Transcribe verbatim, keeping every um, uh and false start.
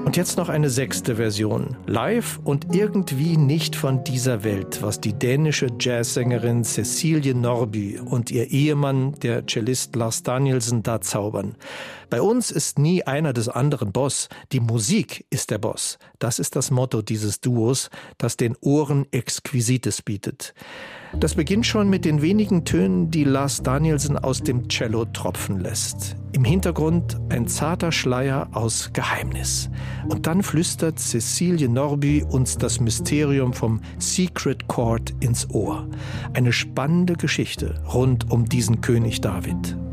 Und jetzt noch eine sechste Version. Live und irgendwie nicht von dieser Welt, was die dänische Jazzsängerin Cecilie Norby und ihr Ehemann, der Cellist Lars Danielsen, da zaubern. Bei uns ist nie einer des anderen Boss. Die Musik ist der Boss. Das ist das Motto dieses Duos, das den Ohren Exquisites bietet. Das beginnt schon mit den wenigen Tönen, die Lars Danielsen aus dem Cello tropfen lässt. Im Hintergrund ein zarter Schleier aus Geheimnis. Und dann flüstert Cecilie Norby uns das Mysterium vom Secret Chord ins Ohr. Eine spannende Geschichte rund um diesen König David.